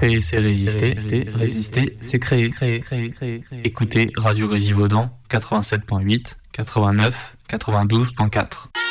Créer, c'est résister. Résister, c'est créer. Écoutez Radio Grésivaudan, 87.8, 89, 92.4.